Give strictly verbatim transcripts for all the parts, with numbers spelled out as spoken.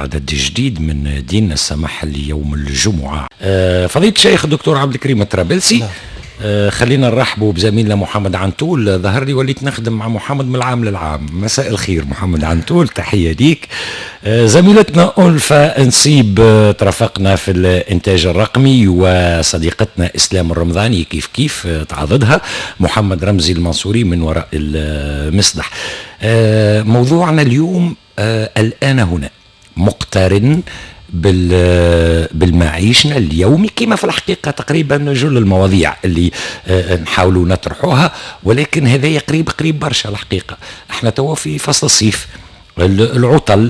عدد جديد من ديننا السماح ليوم الجمعة. آه فضيلة الشيخ الدكتور عبد الكريم الطرابلسي. آه خلينا نرحبوا بزميلنا محمد عنتول. ظهر لي وليت نخدم مع محمد من العام للعام. مساء الخير محمد عنتول، تحية ليك. آه زميلتنا ألفا نسيب آه ترافقنا في الإنتاج الرقمي، وصديقتنا إسلام الرمضاني كيف كيف آه تعاضدها. محمد رمزي المنصوري من وراء المصدح. آه موضوعنا اليوم آه الآن هنا مقترن بالمعيشنا اليومي كما في الحقيقة تقريبا جل المواضيع اللي نحاولوا نطرحوها، ولكن هذا قريب قريب برشا الحقيقة. احنا توا في فصل الصيف، العطل،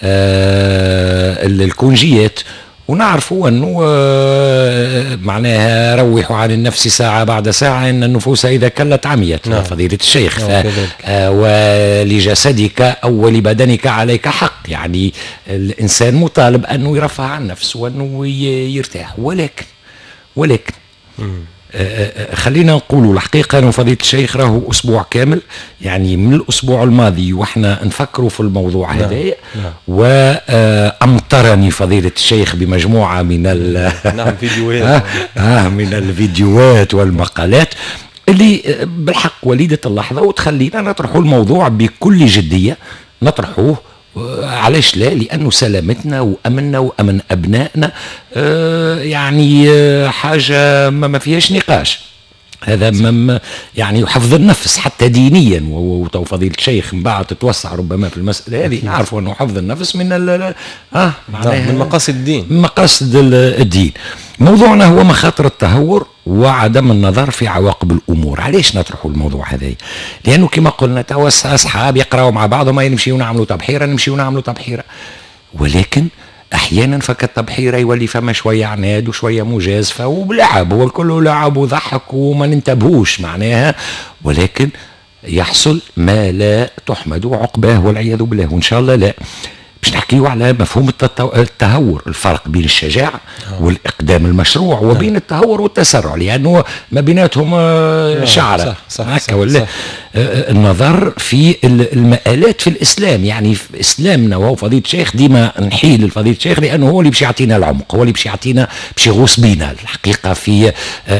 الكونجيات، ونعرفوا أنه معناها روحوا عن النفس ساعة بعد ساعة إن النفوس إذا كلت عميت. نعم. فضيلة الشيخ. ف... ولجسدك أو ولبدنك عليك حق، يعني الإنسان مطالب أنه يرفع عن نفسه وأنه يرتاح، ولكن ولكن م. خلينا نقول الحقيقة أنه فضيلة الشيخ راهو أسبوع كامل، يعني من الأسبوع الماضي وإحنا نفكروا في الموضوع هذا. نعم. نعم. وأمطرني فضيلة الشيخ بمجموعة من ال نعم فيديوهات آه من الفيديوهات والمقالات اللي بالحق وليدة اللحظة وتخلينا نطرحوا الموضوع بكل جدية. نطرحوه علاش لا؟ لأنه سلامتنا وأمننا وأمن أبنائنا آه يعني آه حاجة ما فيهاش نقاش. هذا مم يعني يحفظ النفس حتى دينيا، وتو فضيلة الشيخ من بعد تتوسع ربما في المسألة هذه. نعرفوا أنه حفظ النفس من ال آه من مقاصد الدين من مقاصد الدين. موضوعنا هو مخاطر التهور وعدم النظر في عواقب الأمور. علاش نطرحوا الموضوع هذا؟ لأنه كما قلنا توسع أصحاب يقرأوا مع بعضهم يمشيوا نعملوا تبحيرة نمشيوا نعملوا تبحيرة، ولكن احيانا فكت تبحيره يولي فما شويه عناد وشويه مجازفه ولعب، هو الكل لعب وضحك وما ننتبهوش معناها، ولكن يحصل ما لا تحمد عقباه والعياذ بالله. وان شاء الله لا باش نحكيو على مفهوم التهور، الفرق بين الشجاعة والإقدام المشروع وبين التهور والتسرع، لأنه ما بيناتهم شعرة هكا ولا. النظر في المآلات في الإسلام، يعني في إسلامنا وهو فضيلة الشيخ ديما نحيل الفضيلة الشيخ لأنه هو اللي باش يعطينا العمق، هو اللي باش يعطينا باش يغوص بينا الحقيقة في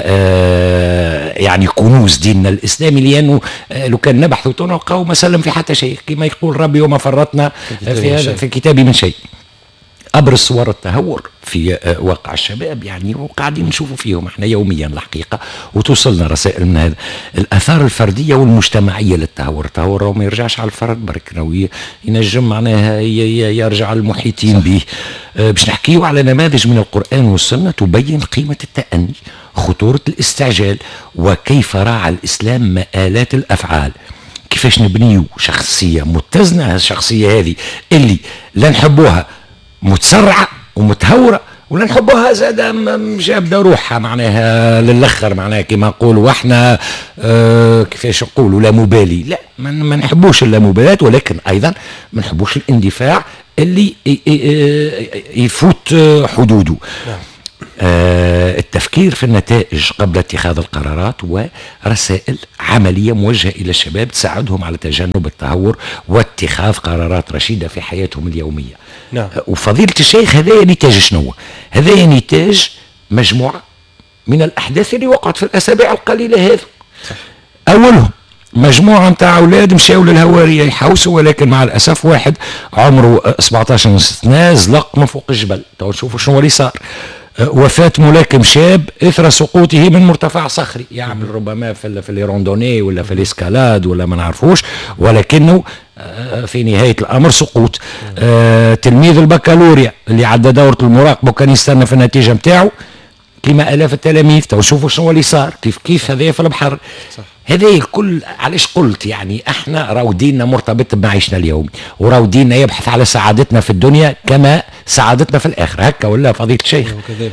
يعني كنوز ديننا الإسلامي، لأنه لو كان نبحث ونلقاو ما سلم في حتى شيء كما يقول ربي وما فرطنا في هذا في كتابي من شيء. أبرز صور التهور في واقع الشباب يعني وقاعدين نشوفوا فيهم احنا يوميا الحقيقة، وتوصلنا رسائل من هذا الآثار الفردية والمجتمعية للتهور. التهور ما يرجعش على الفرد برك، ينجم معناها يرجع المحيطين به. باش نحكيوا على نماذج من القرآن والسنة تبين قيمة التأني، خطورة الاستعجال، وكيف راعى الإسلام مآلات الأفعال. كيفاش نبنيو شخصية متزنة، الشخصية هذه اللي لا نحبوها متسرعة ومتهورة ولا نحبوها زادة جابدة روحها معناها للأخر، معناها كما نقولوا واحنا اه كيفاش نقولوا لا مبالي، لا ما نحبوش اللامبالاة، ولكن أيضا ما نحبوش الاندفاع اللي يفوت حدوده. آه التفكير في النتائج قبل اتخاذ القرارات، ورسائل عملية موجهة إلى الشباب تساعدهم على تجنب التهور واتخاذ قرارات رشيدة في حياتهم اليومية. نعم. آه وفضيلة الشيخ هذا نتاج شنو؟ هذا نتاج مجموعة من الأحداث اللي وقعت في الأسابيع القليلة هذه. أولهم مجموعة متاع أولاد مشاو للهوارية يحوسوا، ولكن مع الأسف واحد عمره سبعطاش سنة زلق من فوق الجبل. تو نشوفوا شنو اللي صار. وفاة ملاكم شاب إثر سقوطه من مرتفع صخري، يعمل ربما في في الروندوني ولا في الاسكالاد ولا ما نعرفوش، ولكنه في نهاية الأمر سقوط. آه تلميذ البكالوريا اللي عدى دورة المراقبة وكان يستنى في النتيجة متاعه كما آلاف التلاميذ. تو شوفوا شنو اللي صار، كيف كيف هذا في البحر. هذا الكل علاش قلت يعني احنا راهو ديننا مرتبط بمعيشنا اليومي، وراهو ديننا يبحث على سعادتنا في الدنيا كما سعادتنا في الآخرة، هكا ولا فضيلة الشيخ؟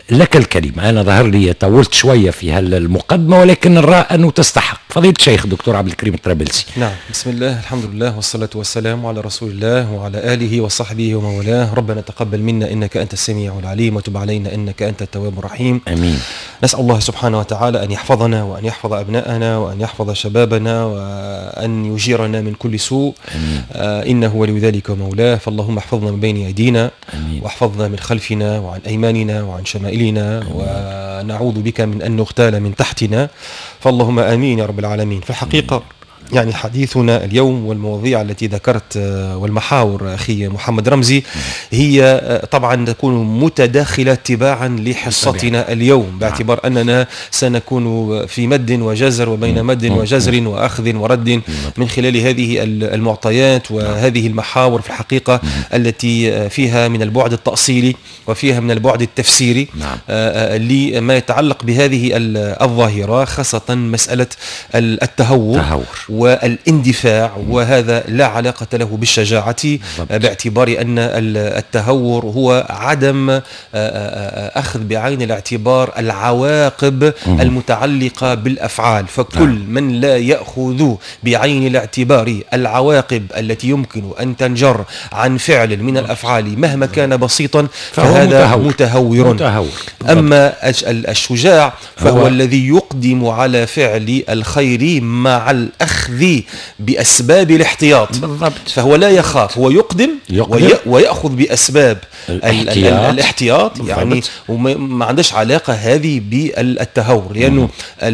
لك الكلمة. أنا ظهر لي طولت شوية في هالمقدمة، ولكن نرى أنه تستحق. فضيلة الشيخ دكتور عبد الكريم الطرابلسي. نعم، بسم الله، الحمد لله، والصلاة والسلام على رسول الله وعلى آله وصحبه ومن والاه. ربنا تقبل منا إنك أنت السميع العليم، وتب علينا إنك أنت التواب الرحيم. آمين. نسأل الله سبحانه وتعالى أن يحفظنا وأن يحفظ أبناءنا وأن يحفظ شبابنا وأن يجيرنا من كل سوء. آه إنه ولي ذلك ومولاه. فاللهم احفظنا من بين أيدينا، آمين. واحفظنا من خلفنا وعن أيماننا وعن شمائلنا، آمين. ونعوذ بك من أن نغتال من تحتنا، فاللهم آمين يا رب العالمين. في الحقيقة يعني حديثنا اليوم والمواضيع التي ذكرت والمحاور أخي محمد رمزي هي طبعا تكون متداخلة تباعا لحصتنا اليوم، باعتبار أننا سنكون في مد وجزر وبين مد وجزر وأخذ ورد من خلال هذه المعطيات وهذه المحاور في الحقيقة التي فيها من البعد التأصيلي وفيها من البعد التفسيري لما يتعلق بهذه الظاهرة، خاصة مسألة التهور والاندفاع، وهذا لا علاقة له بالشجاعة، باعتبار أن التهور هو عدم أخذ بعين الاعتبار العواقب المتعلقة بالأفعال. فكل من لا يأخذ بعين الاعتبار العواقب التي يمكن أن تنجر عن فعل من الأفعال مهما كان بسيطا فهذا متهور. متهور. أما الشجاع فهو الذي يقدم على فعل الخير مع الأخذ بأسباب الاحتياط. بالضبط. فهو لا يخاف، هو يقدم, يقدم. ويأخذ بأسباب الاحتياط, الاحتياط يعني، وما عندش علاقة هذه بالتهور، لأنه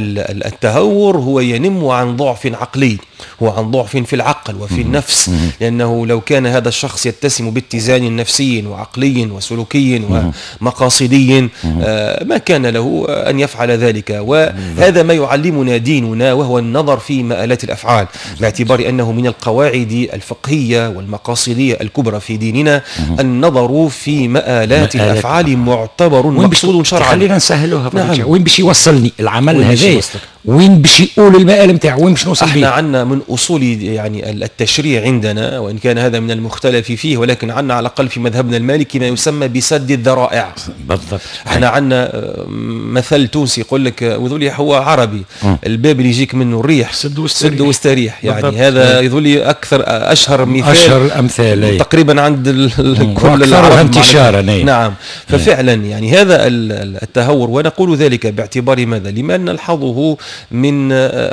التهور هو ينم عن ضعف عقلي، هو عن ضعف في العقل وفي النفس، لأنه لو كان هذا الشخص يتسم باتزان نفسي وعقلي وسلوكي ومقاصدي ما كان له أن يفعل ذلك. وهذا ما يعلمنا ديننا، وهو النظر في مآلات الأفعال، باعتبار أنه من القواعد الفقهية والمقاصدية الكبرى في ديننا النظر في مآلات الأفعال معتبر مقصود شرعا. خلينا نسهلوها. نعم. وين باش يوصلني العمل هذا؟ وين باش يقول المآل نتاعو؟ وين باش نوصل؟ احنا عندنا من اصول يعني التشريع عندنا، وان كان هذا من المختلف فيه، ولكن عندنا على الاقل في مذهبنا المالكي ما يسمى بسد الذرائع. بالضبط. احنا عندنا مثل تونسي يقول لك، وذولي هو عربي، م. الباب اللي يجيك منه الريح سد واستريح, سد واستريح. يعني بالضبط. هذا يذولي اكثر اشهر مثال، اشهر الامثال تقريبا عند كل العرب انتشارا. نعم. ففعلا يعني هذا التهور، ونقول ذلك باعتبار ماذا؟ لما نلحظه من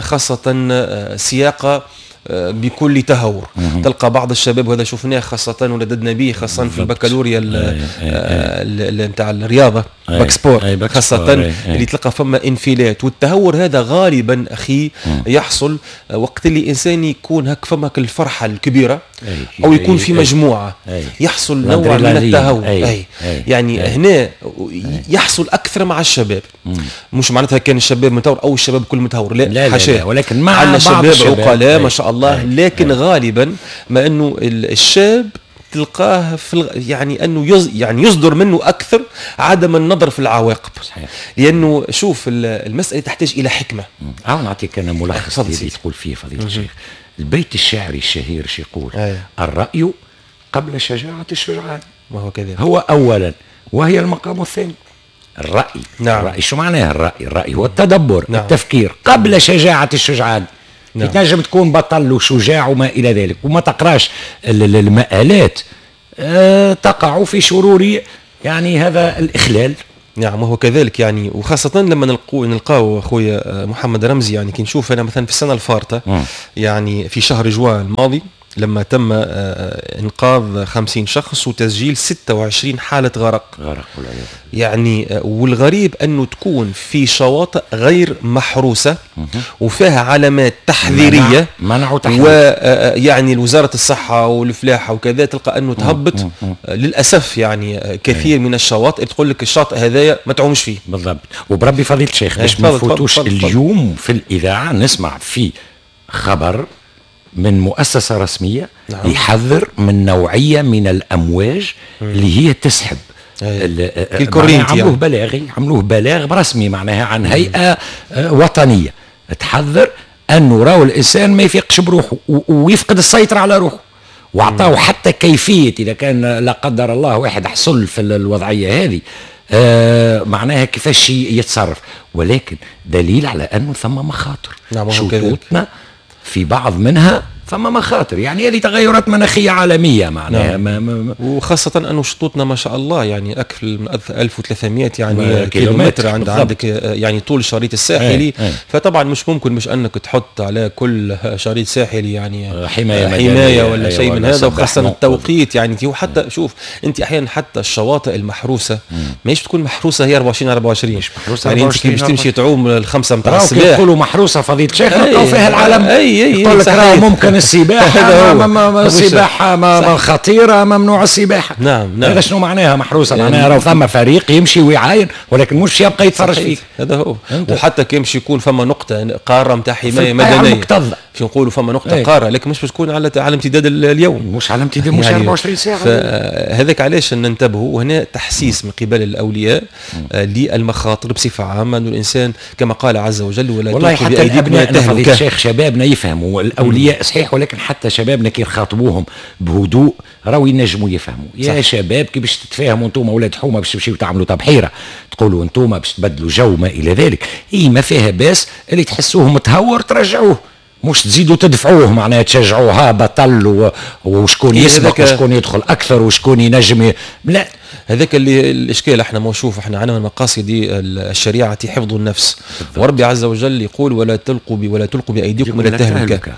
خاصة سياق بكل تهور. تلقى بعض الشباب، وهذا شفناه خاصة ولددنا به خاصة في البكالوريا نتاع الرياضة، باك سبور خاصة، اللي تلقى فما انفلات. والتهور هذا غالبا أخي يحصل وقت اللي إنسان يكون هك فمك الفرحة الكبيرة، أو يكون في مجموعة يحصل نوع من التهور. أي. يعني هنا يحصل أكثر مع الشباب، مش معناتها كان الشباب متهور أو الشباب كل متهور، لا حاشا، ولكن مع عندنا شباب عقلاء ما شاء الله. لكن غالبا ما أنه الشاب تلقاه في يعني أنه يز يعني يصدر منه أكثر عدم النظر في العواقب. صحيح. لأنه شوف المسألة تحتاج إلى حكمة. أو نعطيك أنا ملخص اللي تقول فيه فضيلة الشيخ. البيت الشعري الشهير شي يقول: آه. الرأي قبل شجاعة الشجعان. وهو كذلك. هو أولا، وهي المقام الثاني. الرأي. نعم. الرأي شو معناه الرأي؟ الرأي هو التدبر. نعم. التفكير قبل شجاعة الشجعان. نعم. تنجم تكون بطل وشجاع وما إلى ذلك، وما تقراش المآلات أه تقع في شرور يعني هذا الإخلال. نعم، وهو كذلك يعني، وخاصة لما نلقوا نلقاو أخويا محمد رمزي، يعني كي نشوف أنا مثلا في السنة الفارطة يعني في شهر جوان الماضي لما تم انقاذ خمسين شخص وتسجيل ستة وعشرين حالة غرق. غرق يعني، والغريب أنه تكون في شواطئ غير محروسة وفيها علامات تحذيرية، منع تحذير، ويعني وزارة الصحة والفلاحة وكذا تلقى أنه تهبط للأسف يعني كثير من الشواطئ تقول لك الشاطئ هذايا ما تعومش فيه. بالضبط. وبربي فضيلة الشيخ باش ما نفوتوش اليوم في الإذاعة نسمع في خبر من مؤسسة رسمية. نعم. يحذر من نوعية من الأمواج مم. اللي هي تسحب الكورينت. عملوه بلاغ عملوه بلاغ رسمي معناها عن هيئة وطنية تحذر أنه راو الإنسان ما يفيقش بروحه ويفقد السيطرة على روحه، وأعطاه حتى كيفية إذا كان لا قدر الله واحد حصل في الوضعية هذه آه معناها كيفاش يتصرف، ولكن دليل على أنه ثم مخاطر. نعم شطوطنا في بعض منها فما مخاطر، يعني هذه تغيرات مناخية عالمية معناها. نعم. ما ما وخاصة أنه شطوطنا ما شاء الله يعني أكثر من ألف وثلاثمائة يعني كيلومتر عند بالضبط. عندك يعني طول الشريط الساحلي. ايه ايه. فطبعا مش ممكن مش أنك تحط على كل شريط ساحلي يعني حماية, حماية ولا شيء من هذا، وخاصة التوقيت يعني. وحتى شوف أنت أحيانا حتى الشواطئ المحروسة ماهيش تكون محروسة هي أربعة وعشرين أربعة وعشرين، مش محروسة يعني أنت كيف تمشي تعوم الخمسة متاع الصباح يقولوا محروسة فضيلة الشيخ نلقاو فيها العالم. أي أي يقول لك راه ممكن السباحة السباحة ما خطيرة ممنوع السباحة. نعم نعم. هذا شنو معناها محروسة؟ يعني معناها راه ثم فريق يمشي ويعاين ولكن مش يبقى يتفرج فيك. هذا هو. وحتى كي يمشي يكون فما نقطة قارة نتاع حماية مدنية في نقولوا فما نقطة ايه. قارة لكن مش تكون على على امتداد اليوم، مش على امتداد مش يعني أربعة وعشرين ساعة. فهذاك علاش ننتبهوا، وهنا تحسيس من قبل الأولياء آه للمخاطر بصفة عامة، أنه الإنسان كما قال عز وجل ولا والله حتى الأبناء فضيلة الشيخ شبابنا يفهموا الأولياء صحيح، ولكن حتى شبابنا كي يخاطبوهم بهدوء راهو ينجموا يفهموا. يا صح. شباب كي باش تتفاهموا انتم اولاد حومه باش تمشيو تعملوا تبحيره تقولوا انتم باش تبدلوا جو ما الى ذلك، اي ما فيها باس اللي تحسوه متهور ترجعوه، مش تزيدوا تدفعوه معناها تشجعوه ها بطل وشكون يسبق وشكون يدخل اكثر وشكون ينجم. لا هذاك اللي الاشكال. احنا ما نشوف احنا عنا من مقاصد الشريعه حفظ النفس، وربي عز وجل يقول ولا تلقوا ولا تلقوا بايديكم الى التهلكه.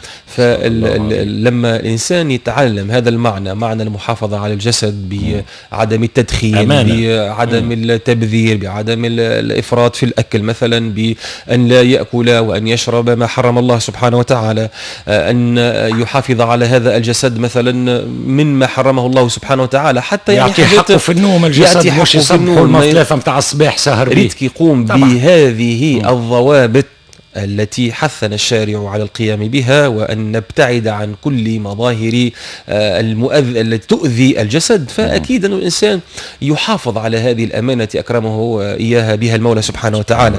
فلما الانسان يتعلم هذا المعنى، معنى المحافظه على الجسد بعدم التدخين أمانة. بعدم التبذير، بعدم الافراط في الاكل مثلا، بان لا ياكل وان يشرب ما حرم الله سبحانه وتعالى، ان يحافظ على هذا الجسد مثلا مما حرمه الله سبحانه وتعالى، حتى يعني يعطي حقه في النوم الجسد مش يصبحوا المثلاثة متاع الصباح سهر بيه. ريتك يقوم بهذه م. الضوابط التي حثنا الشارع على القيام بها، وأن نبتعد عن كل مظاهر المؤذ التي تؤذي الجسد، فأكيد أن الإنسان يحافظ على هذه الأمانة أكرمه إياها بها المولى سبحانه وتعالى.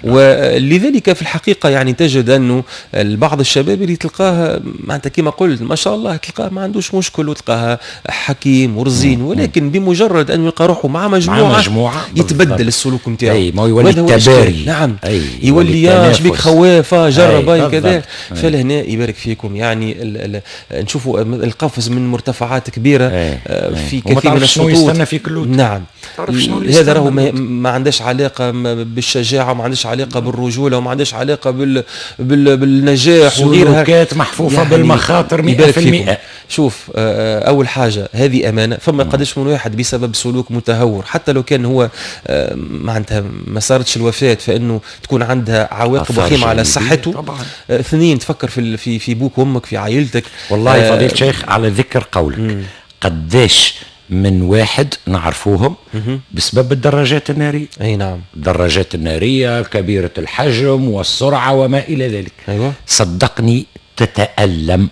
ولذلك في الحقيقة يعني تجد أنه بعض الشباب اللي تلقاها معناتها كما قلت ما شاء الله تلقاه ما عندوش مشكل وتلقاها حكيم ورزين، ولكن بمجرد أن يلقى روحه مع مجموعة, مع مجموعة يتبدل السلوك نتاعه. أي ما يولي التباري. نعم يولي ياش بك خوافة جرب كذا. فلهنا يبارك فيكم يعني ال ال نشوفوا القفز من مرتفعات كبيرة أي. في كثير من الشطوط. نعم هذا راهو ما, ما عندهش علاقة بالشجاعة، وما عندهش علاقة بالرجولة، وما عندهش علاقة بال بال بالنجاح وغيرها. سلوكات محفوفة يعني بالمخاطر مئة في المئة. شوف أول حاجة هذه أمانة. فما قدش من واحد بسبب سلوك متهور حتى لو كان هو معناتها ما صارتش الوفاة، فإنه تكون عندها عواقب وخيمة على صحته طبعا. اثنين تفكر في في في ابوك وامك في عائلتك. والله آه فضيلة الشيخ على ذكر قولك مم. قداش من واحد نعرفوهم مم. بسبب الدراجات النارية. اي نعم الدراجات النارية كبيرة الحجم والسرعة وما الى ذلك. أيوة. صدقني تتألم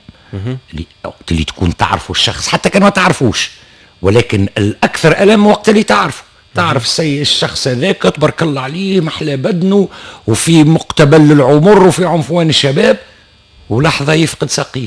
وقت اللي تكون تعرفوا الشخص حتى كان ما تعرفوش، ولكن الاكثر ألم وقت اللي تعرفه. تعرف السي الشخص هذاك تبارك الله عليه محلى بدنه وفي مقتبل العمر وفي عنفوان الشباب، ولحظة يفقد ساقيه،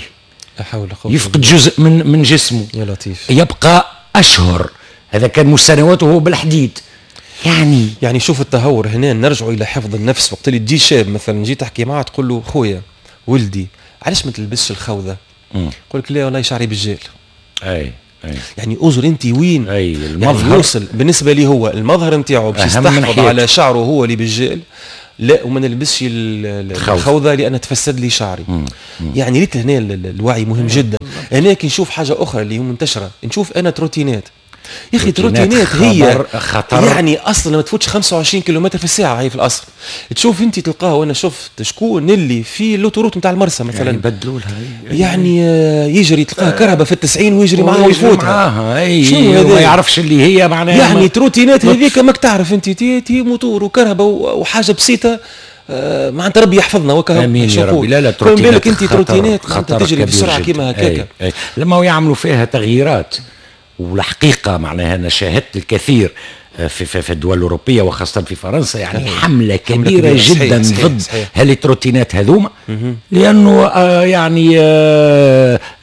يفقد جزء من من جسمه، يا لطيف، يبقى أشهر. هذا كان مش سنواته هو بالحديد. يعني يعني شوف التهور هنا نرجع إلى حفظ النفس. وقت اللي تجي شاب مثلا جي تحكي معه تقول له خويا ولدي علاش ما تلبسش الخوذة؟ يقول لك لا والله شعري بالجيل. أي أي. يعني أزر أنت وين؟ أي المظهر يعني يوصل بالنسبة لي هو المظهر نتاعو باش يستحفظ على شعره هو اللي بالجيل، لا وما نلبسش الخوذة لأن تفسد لي شعري. مم. مم. يعني ريت هنا الوعي مهم جدا. هنا كي نشوف حاجة أخرى اللي هي منتشرة، نشوف أنا تروتينات. يا اخي تروتينات هي خطر. يعني اصلا ما تفوتش خمسة وعشرين كيلومتر في الساعه هي في الاصل. تشوف انت تلقاه، وانا شفت شكون اللي في اللوتوروت نتاع المرسى مثلا يعني يبدلوا لها يعني يجري تلقاه كرهبه في التسعين ويجري معاها ويفوتها. اي ما يعرفش اللي هي معناها يعني تروتينات هذيك ماك تعرف انت تي, تي موتور وكرهبه وحاجه بسيطه. آه معناتها ربي يحفظنا وكا امين يا ربي. لا لا تروتينات انت تروتينات تجري بسرعه كيما هكاك. لما يعملوا فيها تغييرات، والحقيقة معناها أنا شاهدت الكثير في, في, في الدول الأوروبية وخاصة في فرنسا يعني صحيح. حملة كبيرة جدا صحيح. ضد هالتروتينات هذوما، لأنه آه يعني آه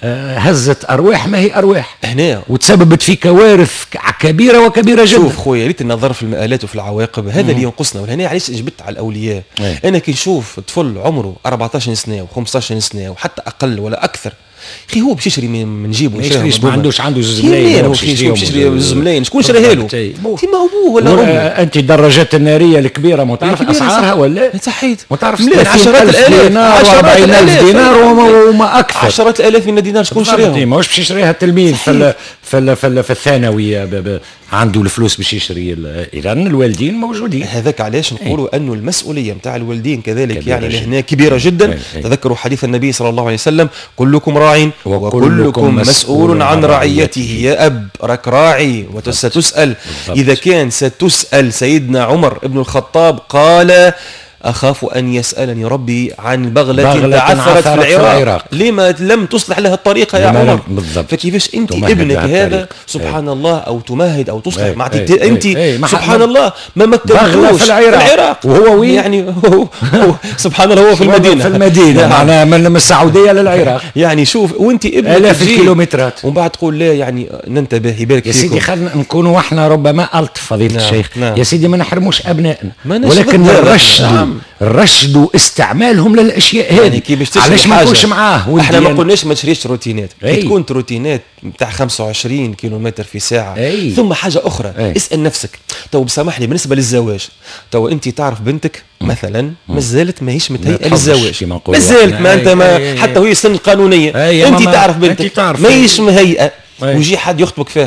هزت أرواح ما هي أرواح هنا وتسببت في كوارث كبيرة وكبيرة جدا. شوف خويا ريت النظر في المآلات وفي العواقب هذا اللي ينقصنا. ولهنا علاش جبت على الأولياء. أي. أنا كي نشوف طفل عمره أربعطاش سنة و15 سنة وحتى أقل ولا أكثر، خي هو باش يشري من جيبه يشري ما عندوش عنده زوج ملايين باش يشري زوج ملايين شكون شراها له؟ كيما ابوه ولا امه. انت الدراجات الناريه الكبيره ما تعرف اسعارها ولا صحيت ما تعرف عشرات الالاف دينار وأربعين ألف دينار وما اكثر. عشرات الالاف من الدينار شكون شراها؟ ماهوش باش يشريها التلميذ في في في, في الثانويه عنده الفلوس باش يشري. اذا الوالدين موجودين. هذاك علاش نقولوا انه المسؤوليه نتاع الوالدين كذلك يعني لهنا كبيره جدا. تذكروا حديث النبي صلى الله عليه وسلم كلكم راع وكلكم مسؤول عن رعيته. يا أب راك راعي وستسأل. إذا كان ستسأل سيدنا عمر بن الخطاب قال أخاف أن يسألني ربي عن بغلة تعثرت في العراق, العراق لما لم تصلح لها الطريقة يا عمر. فكيفاش أنت ابنك هذا سبحان ايه. الله أو تمهد أو تصلح ايه. معناتها ايه. أنت ايه. سبحان الله ما مكنتوش في العراق, العراق. وهو وين يعني هو, هو سبحان الله هو في المدينة في المدينة معنا من السعودية للعراق يعني شوف وأنت ابنك آلاف الكيلومترات ومن بعد تقول لا يعني ننتبه يبارك فيكم يا سيدي. خلينا نكونوا احنا ربما ألطف فضيلة نعم. الشيخ نعم. يا سيدي ما نحرموش أبنائنا ولكن الرشد الرشد واستعمالهم للاشياء هذه يعني علاش ما نكونش معاه. احنا ما قلناش ما تشريش روتينات كي تكون روتينات نتاع خمسة وعشرين كيلومتر في ساعه. أي. ثم حاجه اخرى أي. اسال نفسك تو بسامح لي بالنسبه للزواج تو انت تعرف بنتك مثلا ما زالت ماهيش متهيئه للزواج ما زالت ما انت ما أي. حتى وهي سن القانونيه انت تعرف بنتك ماهيش مهيئه ويجي حد يخطبك فيها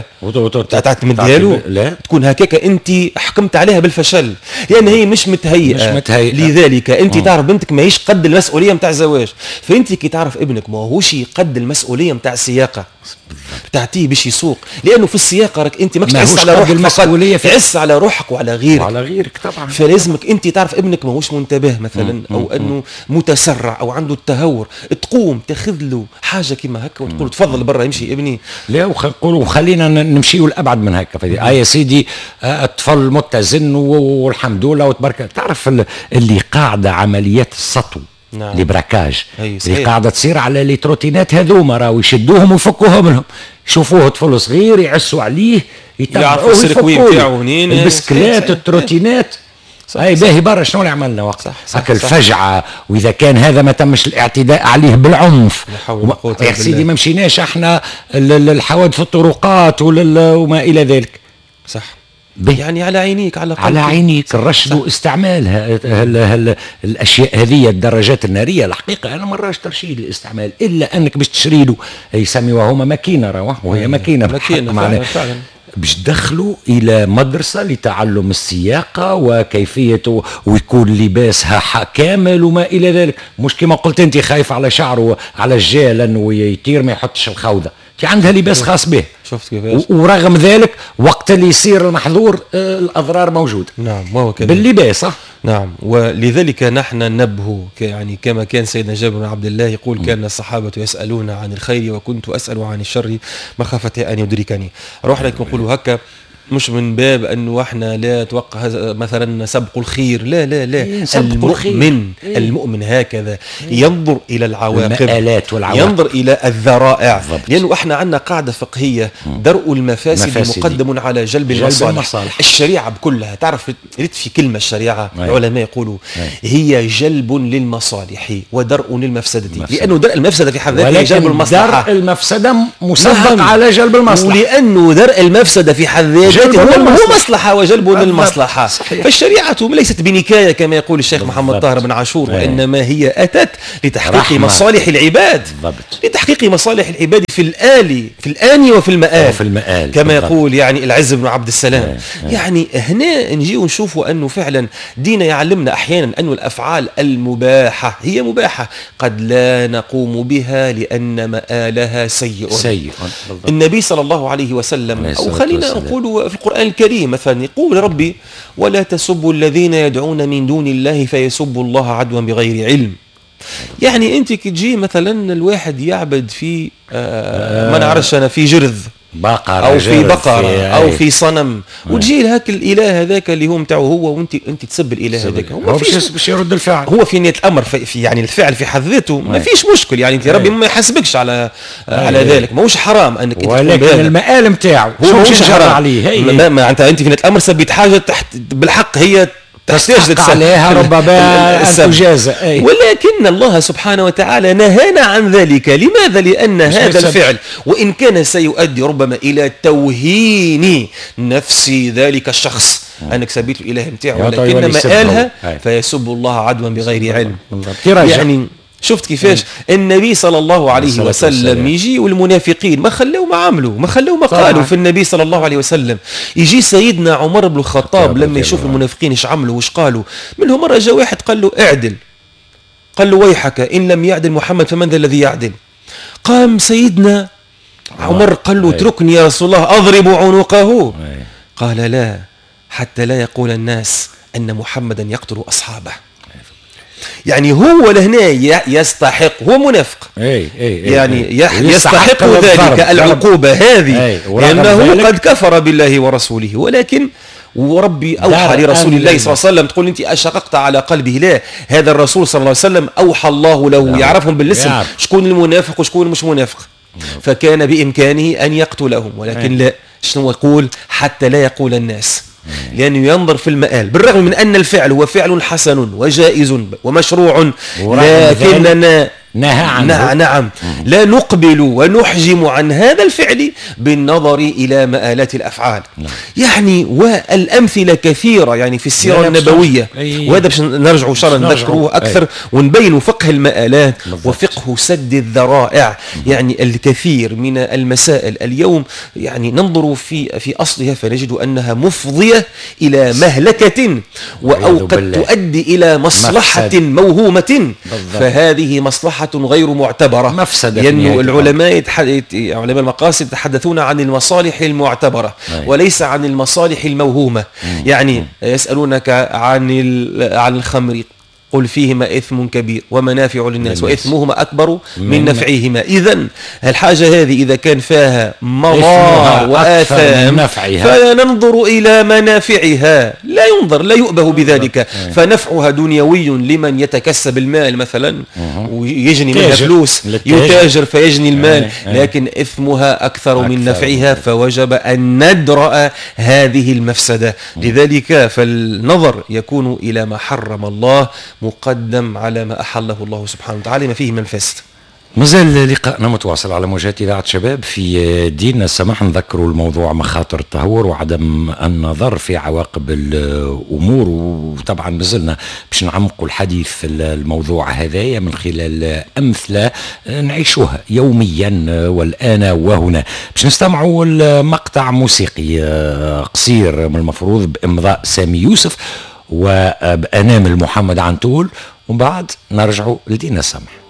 تعتمدها له تكون هكاك انت حكمت عليها بالفشل لان هي مش متهيئه, مش متهيئة. لذلك انت م. تعرف بنتك ماهيش قد المسؤوليه نتاع الزواج. فانت كي تعرف ابنك ماهوش قد المسؤوليه نتاع السياقه تعطيه باش يسوق لانه في السياقه راك انت ماكش تعس على روحك المسؤوليه تعس على روحك وعلى غيرك وعلى غيرك طبعا. فلازمك انت تعرف ابنك ماهوش منتبه مثلا م. او انه متسرع او عنده التهور تقوم تاخذ له حاجه كيما هكا وتقول تفضل برا يمشي ابني لا وخلوا خلينا نمشيوا لابعد من هكا. آه يا سيدي الطفل متزن والحمد لله وتبارك. تعرف اللي قاعده عمليات السطو نعم. لبراكاج اللي قاعده تصير على لي تروتينات هذوما راهو يشدوهم ويفكوهم لهم. شوفوه طفل صغير يعسوا عليه يتبعوه يفكوه البسكلات التروتينات. اي باهي برا شنو اللي عملنا وقت هكا الفجعه. واذا كان هذا ما تمش الاعتداء عليه بالعنف يا سيدي ما مشيناش احنا للحوادث الطرقات وما الى ذلك. صح يعني على عينيك على على عينيك الرشد واستعمال الاشياء هذه الدراجات الناريه. الحقيقه انا ما راش ترشيد الاستعمال الا انك باش تشري له يسميوها هما ماكينه رواه وهي ماكينه ماكينه فعلا, فعلا. باش تدخلوا الى مدرسه لتعلم السياقه وكيفيه ويكون لباسها كامل وما الى ذلك. مش كما قلت انت خايف على شعره على الجال انه يطير ما يحطش الخوذه. في عندها لباس خاص به. شفت كيفاش ورغم ذلك وقت اللي يصير المحظور آه الاضرار موجوده. نعم وهو كذلك باللباس صح. نعم ولذلك نحن ننبه يعني كما كان سيدنا جابر بن عبد الله يقول كان الصحابه يسالون عن الخير وكنت اسال عن الشر مخافه ان يدركني. روحنا نقولوا هكا مش من باب انه احنا لا توقع مثلا سبق الخير لا لا لا إيه المؤمن إيه؟ المؤمن هكذا إيه؟ ينظر الى العواقب المآلات والعواقب ينظر الى الذرائع لانه احنا عندنا قاعده فقهيه درء المفاسد مفاسد مقدم على جلب, جلب المصالح. المصالح الشريعه بكلها تعرف ريت في كلمه الشريعه أيه. العلماء يقولوا أيه. هي جلب للمصالح ودرء للمفسده مفسد. لانه درء المفسده في حد ذاته جلب المصلحه. درء المفسده مسبق على جلب المصلحه ولانه درء المفسده في حد ذاته هو, هو مصلحة وجلب للمصلحة. فالشريعة ليست بنكاية كما يقول الشيخ محمد طاهر بن عاشور وإنما هي أتت لتحقيق مصالح العباد بالضبط. لتحقيق مصالح العباد في الآل في الآن وفي المآل, وفي المآل. كما بالضبط. يقول يعني العز بن عبد السلام ايه. ايه. يعني هنا نجي ونشوفوا أنه فعلا دينا يعلمنا أحيانا أن الأفعال المباحة هي مباحة قد لا نقوم بها لأن مآلها سيء, سيء. النبي صلى الله عليه وسلم أو خلينا نقول في القرآن الكريم مثلا يقول ربي ولا تسبوا الذين يدعون من دون الله فيسبوا الله عدوا بغير علم. يعني انت كي تجي مثلا الواحد يعبد في آه ما نعرفش انا في جرذ بقرة او في بقره في او في صنم، وتجي لهاك الاله هذاك اللي هو نتاعو هو، وانت انت تسب الاله هذاك، هو باش باش يرد الفعل، هو في نهايه الامر في, في يعني الفعل في حد ذاته ما فيش مشكل، يعني انت ربي ما يحاسبكش على على ذلك، ماهوش حرام انك انت، ولكن المآل نتاعو هو ماهوش حرام عليه. ما, ما انت انت في نهايه الامر سبيت حاجه تحت بالحق هي تحتاج عليها ربما أن تجازى، ولكن الله سبحانه وتعالى نهانا عن ذلك. لماذا؟ لأن هذا الفعل وإن كان سيؤدي ربما إلى توهين نفس ذلك الشخص، أنك سبيت الإله متاعه، ولكن مآلها فيسب الله عدوا بغير علم. يعني شفت كيفاش النبي صلى الله عليه وسلم يجي والمنافقين ما خلوا ما عملوا ما خلوا ما قالوا في النبي صلى الله عليه وسلم. يجي سيدنا عمر بن الخطاب لما يشوف المنافقين ايش عملوا وايش قالوا، منهم مرة جاء واحد قال له اعدل، قال له ويحك إن لم يعدل محمد فمن ذا الذي يعدل؟ قام سيدنا عمر قال له اتركني يا رسول الله أضرب عنقه، قال لا، حتى لا يقول الناس أن محمدا يقتل أصحابه. يعني هو لهنا يستحق، هو منافق، أي أي يعني يستحق ذلك العقوبة هذه، لأنه قد كفر بالله ورسوله. ولكن وربي أوحى لرسول الله صلى الله عليه وسلم، تقول أنت أشققت على قلبه، لا، هذا الرسول صلى الله عليه وسلم أوحى الله له، يعرفهم بالاسم شكون المنافق وشكون مش منافق، فكان بإمكانه أن يقتلهم، ولكن لا، شنو يقول؟ حتى لا يقول الناس، لأنه ينظر في المآل، بالرغم من أن الفعل هو فعل حسن وجائز ومشروع، لكننا نهى عنه. نعم لا نقبل ونحجم عن هذا الفعل بالنظر إلى مآلات الأفعال. نعم. يعني والأمثلة كثيرة يعني في السيرة النبوية، وهذا باش نرجع إن شاء الله نذكروه أكثر، أي. ونبين فقه المآلات بالضبط. وفقه سد الذرائع. يعني الكثير من المسائل اليوم يعني ننظر في في أصلها فنجد أنها مفضية إلى مهلكة، أو قد تؤدي إلى مصلحة مفسد. موهومة، بالضبط. فهذه مصلحة غير معتبرة، مفسدة. يعني العلماء علماء المقاصد يتحدثون عن المصالح المعتبرة أي. وليس عن المصالح الموهومة. مم. يعني مم. يسألونك عن عن الخمر، قل فيهما إثم كبير ومنافع للناس وإثمهما أكبر من, من نفعهما. إذن الحاجة هذه إذا كان فيها مضار وآثام فلا ننظر إلى منافعها، لا ينظر، لا يؤبه بذلك، فنفعها دنيوي لمن يتكسب المال مثلا ويجني منها فلوس، يتاجر فيجني المال، لكن إثمها أكثر من نفعها، فوجب أن ندرأ هذه المفسدة. لذلك فالنظر يكون إلى ما حرم الله مقدم على ما أحله الله سبحانه وتعالى ما فيه من فسد. مازال لقاءنا متواصل على موجات إذاعة شباب في دين السماح. نذكروا الموضوع مخاطر التهور وعدم النظر في عواقب الأمور، وطبعا مازلنا باش نعمقوا الحديث في الموضوع هذايا من خلال أمثلة نعيشوها يوميا والآن وهنا. باش نستمعوا المقطع موسيقي قصير من المفروض بإمضاء سامي يوسف وبأنامل محمد عنتول، ومن بعد نرجعوا لدين السماح.